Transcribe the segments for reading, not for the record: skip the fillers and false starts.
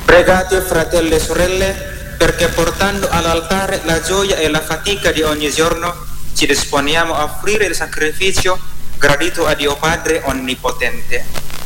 Pregate, fratelli e sorelle, perché portando all'altare la gioia e la fatica di ogni giorno, ci disponiamo a offrire il sacrificio gradito a Dio Padre Onnipotente.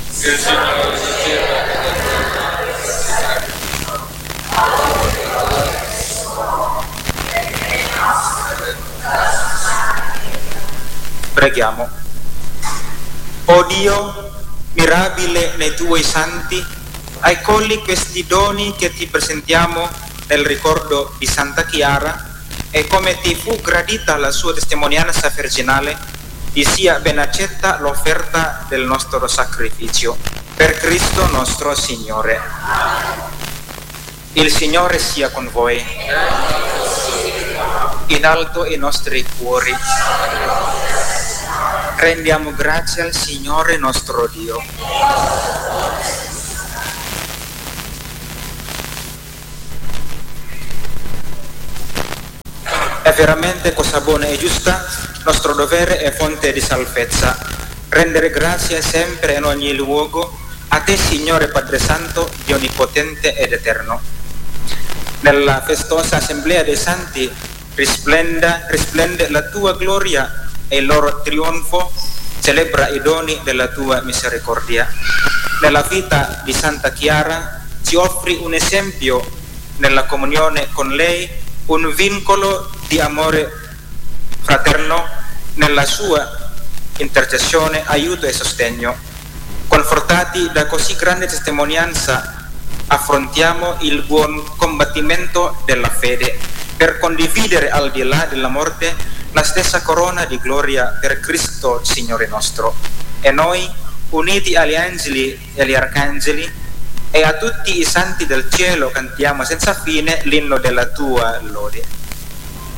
Preghiamo. O Dio, mirabile nei tuoi santi, accogli questi doni che ti presentiamo nel ricordo di Santa Chiara e come ti fu gradita la sua testimonianza virginale, ti sia ben accetta l'offerta del nostro sacrificio. Per Cristo nostro Signore. Il Signore sia con voi. In alto i nostri cuori. Rendiamo grazie al Signore nostro Dio. È veramente cosa buona e giusta, nostro dovere e fonte di salvezza, rendere grazie sempre in ogni luogo a te, Signore Padre Santo, Dio Onnipotente ed Eterno. Nella festosa assemblea dei santi risplende la tua gloria e il loro trionfo celebra i doni della tua misericordia. Nella vita di Santa Chiara ci offri un esempio nella comunione con lei, un vincolo di amore fraterno, nella sua intercessione, aiuto e sostegno. Confortati da così grande testimonianza, affrontiamo il buon combattimento della fede per condividere al di là della morte la stessa corona di gloria per Cristo Signore nostro. E noi, uniti agli angeli e agli arcangeli e a tutti i santi del cielo, cantiamo senza fine l'inno della tua lode.